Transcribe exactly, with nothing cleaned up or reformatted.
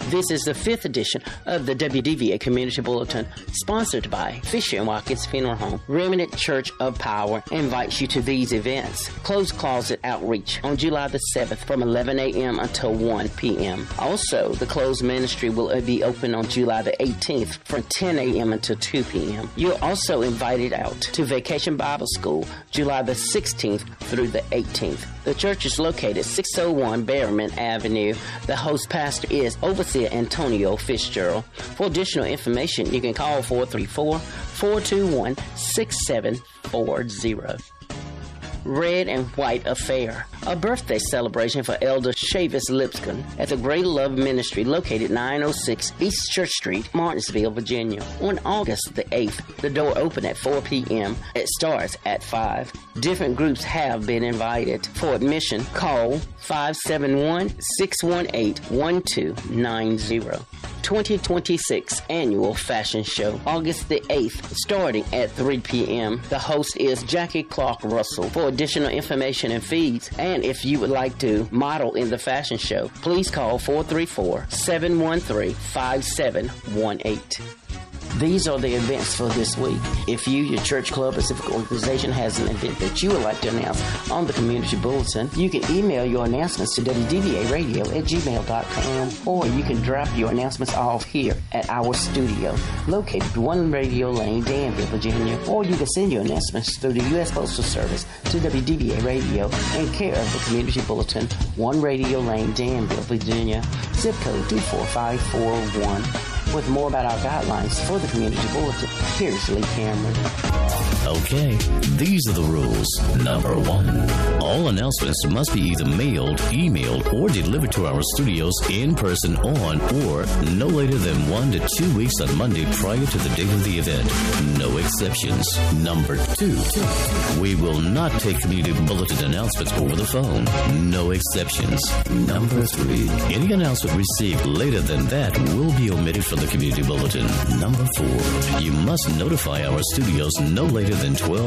This is the fifth edition of the W D V A Community Bulletin, sponsored by Fisher and Watkins Funeral Home. Remnant Church of Power invites you to these events. Closed Closet Outreach on July the seventh from eleven a.m. until one p.m. Also, the closed ministry will be open on July the eighteenth from ten a.m. until two p.m. You're also invited out to Vacation Bible School July the sixteenth through the eighteenth. The church is located at six oh one Berryman Avenue. The host pastor is Overseer Antonio Fitzgerald. For additional information, you can call four three four, four two one, six seven four zero. Red and White Affair, a birthday celebration for Elder Chavis Lipscomb at the Great Love Ministry located nine oh six East Church Street, Martinsville, Virginia. On August the eighth, the door opened at four p.m. It starts at five. Different groups have been invited. For admission, call five seven one, six one eight, one two nine zero. twenty twenty-six Annual Fashion Show, August the eighth, starting at three p.m. The host is Jackie Clark Russell. For additional information and fees, and if you would like to model in the fashion show, please call four three four, seven one three, five seven one eight. These are the events for this week. If you, your church, club, or civic organization has an event that you would like to announce on the Community Bulletin, you can email your announcements to w d v a radio at gmail dot com, or you can drop your announcements off here at our studio, located at One Radio Lane, Danville, Virginia, or you can send your announcements through the U S Postal Service to W D V A Radio in care of the Community Bulletin, One Radio Lane, Danville, Virginia, zip code two four five four one. With more about our guidelines for the Community Bulletin, here's Lee Cameron. Okay, these are the rules. Number one, all announcements must be either mailed, emailed, or delivered to our studios in person on or no later than one to two weeks on Monday prior to the date of the event. No exceptions. Number two, we will not take Community Bulletin announcements over the phone. No exceptions. Number three, any announcement received later than that will be omitted from the Community Bulletin. Number four, you must notify our studios no later than twelve